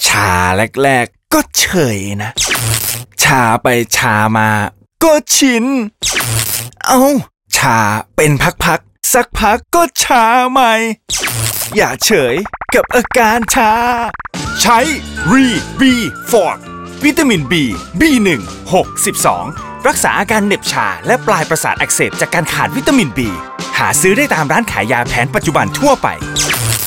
ชาแรกๆก็เฉยนะชาไปชามาก็ชินชาเป็นพักๆสักพักก็ชาใหม่อย่าเฉยกับอาการชาใช้รีบีฟอร์ดวิตามิน B1 6 12รักษาอาการเหน็บชาและปลายประสาทอักเสบจากการขาดวิตามิน B หาซื้อได้ตามร้านขายยาแผนปัจจุบันทั่วไป